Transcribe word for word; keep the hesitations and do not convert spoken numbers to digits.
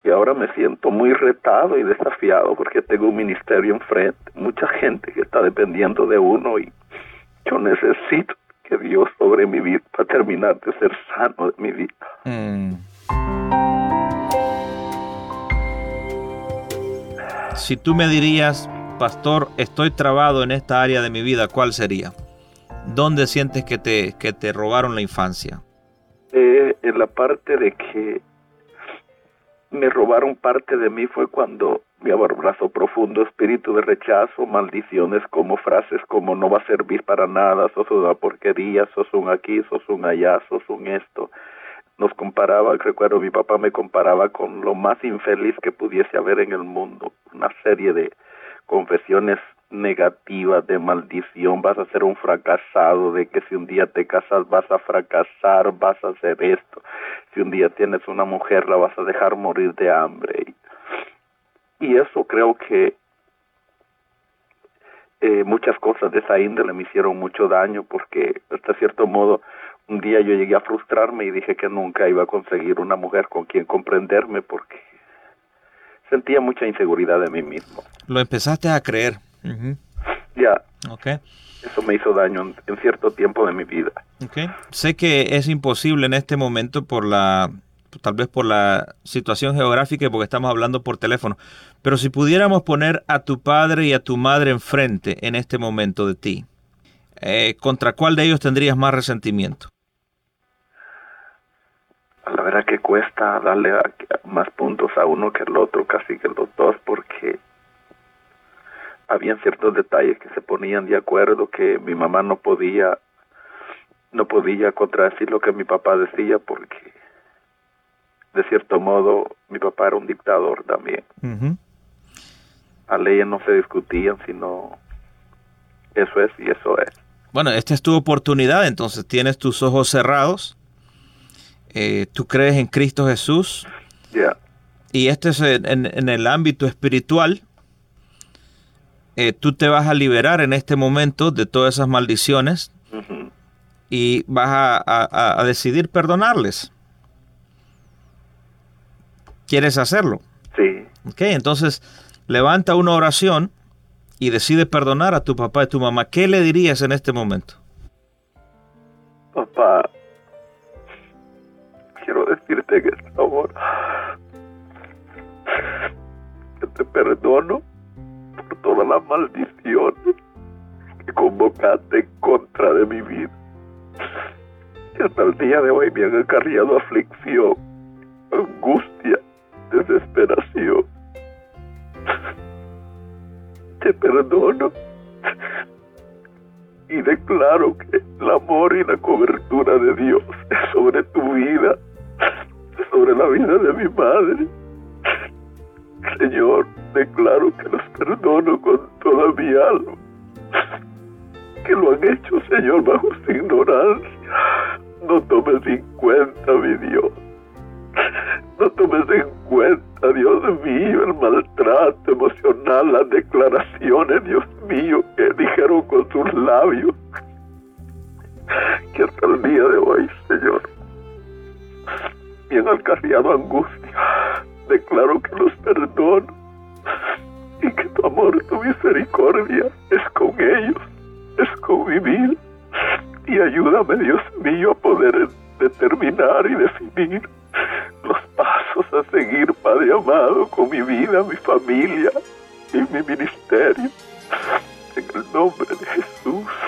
Y ahora me siento muy retado y desafiado porque tengo un ministerio enfrente, mucha gente que está dependiendo de uno y yo necesito que Dios sobre mi vida para terminar de ser sano de mi vida. Mm. Si tú me dirías, pastor, estoy trabado en esta área de mi vida, ¿cuál sería? ¿Dónde sientes que te, que te robaron la infancia? Eh, en la parte de que me robaron parte de mí fue cuando me abrazó profundo espíritu de rechazo, maldiciones como frases como no va a servir para nada, sos una porquería, sos un aquí, sos un allá, sos un esto. Nos comparaba, recuerdo, mi papá me comparaba con lo más infeliz que pudiese haber en el mundo. Una serie de confesiones negativas, de maldición, vas a ser un fracasado, de que si un día te casas vas a fracasar, vas a hacer esto. Si un día tienes una mujer la vas a dejar morir de hambre. Y, y eso creo que eh, muchas cosas de esa índole me hicieron mucho daño porque, hasta cierto modo, un día yo llegué a frustrarme y dije que nunca iba a conseguir una mujer con quien comprenderme porque sentía mucha inseguridad de mí mismo. Lo empezaste a creer. Uh-huh. Ya. Okay. Eso me hizo daño en, en cierto tiempo de mi vida. Okay. Sé que es imposible en este momento por la, tal vez por la situación geográfica y porque estamos hablando por teléfono, pero si pudiéramos poner a tu padre y a tu madre enfrente en este momento de ti, eh, ¿contra cuál de ellos tendrías más resentimiento? La verdad que cuesta darle a, a más puntos a uno que al otro, casi que los dos, porque habían ciertos detalles que se ponían de acuerdo, que mi mamá no podía no podía contradecir lo que mi papá decía, porque de cierto modo mi papá era un dictador también. Uh-huh. Las leyes no se discutían, sino eso es y eso es. Bueno, esta es tu oportunidad, entonces tienes tus ojos cerrados. Eh, tú crees en Cristo Jesús. Yeah. Y este es en, en el ámbito espiritual. Eh, tú te vas a liberar en este momento de todas esas maldiciones. Uh-huh. Y vas a, a, a decidir perdonarles. ¿Quieres hacerlo? Sí. Ok, entonces levanta una oración y decide perdonar a tu papá y tu mamá. ¿Qué le dirías en este momento? Papá, quiero decirte que esta hora que te perdono por todas las maldiciones que convocaste en contra de mi vida. Y hasta el día de hoy me han acarreado aflicción, angustia, desesperación. Te perdono y declaro que el amor y la cobertura de Dios es sobre tu vida, es sobre la vida de mi madre. Señor, declaro que los perdono con toda mi alma, que lo han hecho, Señor, bajo su ignorancia. No tomes en cuenta, mi Dios. No tomes en cuenta, Dios mío, el maltrato emocional, las declaraciones, Dios mío, que dijeron con sus labios, que hasta el día de hoy, Señor, me han acarreado angustia. Declaro que los perdono y que tu amor, tu misericordia es con ellos, es con mi vida. Y ayúdame, Dios mío, a poder determinar y definir los pasos a seguir, Padre amado, con mi vida, mi familia y mi ministerio. En el nombre de Jesús.